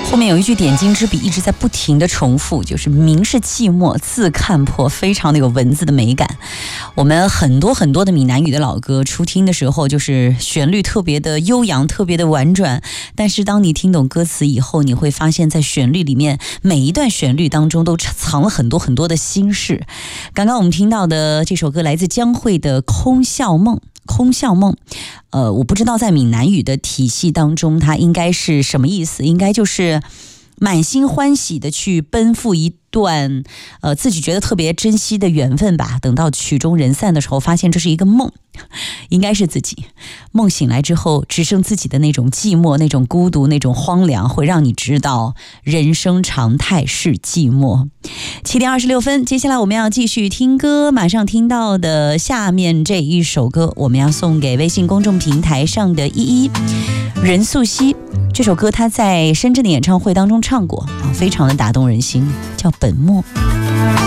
后面有一句点睛之笔一直在不停的重复，就是明是寂寞自看破，非常的有文字的美感。我们很多的闽南语的老歌初听的时候，就是旋律特别的悠扬，特别的婉转，但是当你听懂歌词以后，你会发现在旋律里面每一段旋律当中都藏了很多的心事。刚刚我们听到的这首歌来自江蕙的《空笑梦》。我不知道在闽南语的体系当中它应该是什么意思，应该就是满心欢喜的去奔赴一段自己觉得特别珍惜的缘分吧，等到曲终人散的时候发现这是一个梦，应该是自己梦醒来之后只剩自己的那种寂寞，那种孤独，那种荒凉，会让你知道人生常态是寂寞。7点26分，接下来我们要继续听歌，马上听到的下面这一首歌我们要送给微信公众平台上的依依。任素汐这首歌他在深圳的演唱会当中唱过，非常的打动人心，叫本末。